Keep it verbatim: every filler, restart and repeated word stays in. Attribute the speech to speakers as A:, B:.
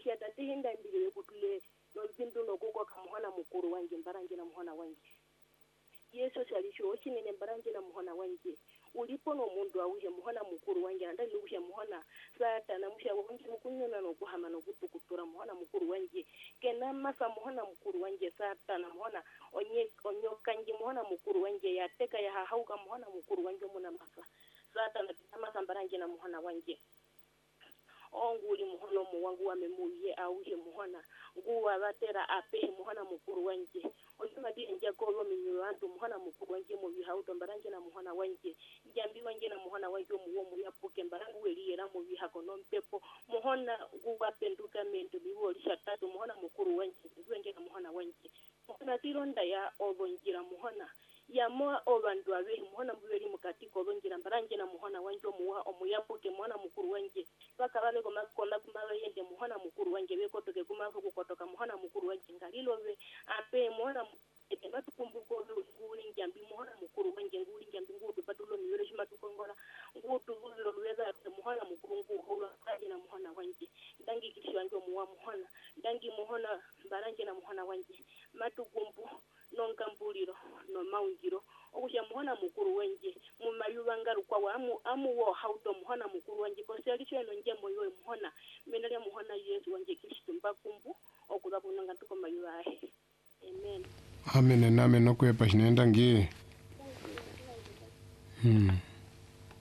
A: mushia tati hinda mbili kutule no zindu no gogo kamuhona mukuru wanje mbaranje na muhona wanje Yesu salisho ochinene mbaranje na muhona wanje ulipo no mundu awuje muhona mukuru wanje ndali lukusha muhona sata na musha wanje mukunyona no kuhama no kutukutura muhona mukuru wanje kena masa muhona mukuru wanje sata na muhona onye onyo kanji muhona mukuru wanje ya teka ya hauka muhona mukuru wanje muna masa sata na masa mbaranje na muhona wanje onguli muhono mu wangu wamemuye auye muhona nguwa batera ape muhona mukuru wanje osuma di nje ko lo minyo antu muhona mukuru wanje mu bihauto mbaranje na muhona wanje njambi wanje na muhona wanje mu wo mu yapuke mbarangu weliyera mu bihako no mpepo muhona nguwa penduka mento biwo lishatatu muhona mukuru wanje wanje na muhona wanje muhona tironda ya obonjira muhona ya moa obandu abe muhona mbweli mukatiko obonjira mbaranje na muhona wanje muwa omuyapuke muhona mukuru wanje bakabale ko makola kumaba yende muhona mukuru wanje bekotoke kumava kukotoka muhona mukuru wanje ngalilobe ape muhona ebatukumbuko nguli njambi muhona mukuru wanje nguli njambi ngudu patulo niwele shima tukongola ngudu ngulu lweza muhona mukuru ngudu kaje na muhona wanje ndangi kishi wanje muwa muhona ndangi muhona mbaranje na muhona wanje matukumbu nonkambuliro no maungiro okusha muhona mukuru wanje mu mayubangaru kwa amu amu wo hauto muhona mukuru wanje ko seli cheno nje moyo muhona menale muhona Yesu wanje Kristo mbakumbu okuza kunanga tuko mayuahe amen
B: amen na amen no kwepa shinenda ngi hmm